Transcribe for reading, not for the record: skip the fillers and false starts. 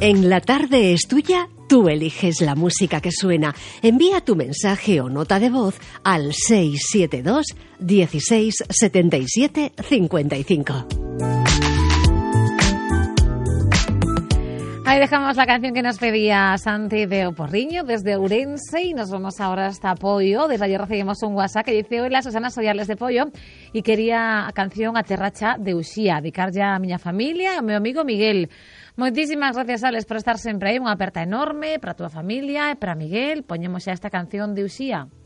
En La Tarde es Tuya, tú eliges la música que suena. Envía tu mensaje o nota de voz al 672 16 77 55. Ahí dejamos la canción que nos pedía Santi de Oporriño desde Ourense y nos vamos ahora hasta Pollo. Desde ayer recibimos un WhatsApp que dice: hola, Susana, soy Arles de Pollo y quería a canción Aterracha de Uxía, dedicarlle a miña familia e ao meu amigo Miguel. Moitísimas gracias, Alex, por estar sempre aí. Unha aperta enorme para a túa familia e para Miguel. Poñemos xa esta canción de Uxía.